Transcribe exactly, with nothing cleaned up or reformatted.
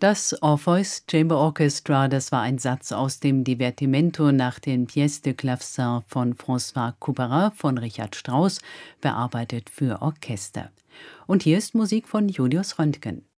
Das Orpheus Chamber Orchestra, das war ein Satz aus dem Divertimento nach den Pièces de Clavecin von François Couperin von Richard Strauss, bearbeitet für Orchester. Und hier ist Musik von Julius Röntgen.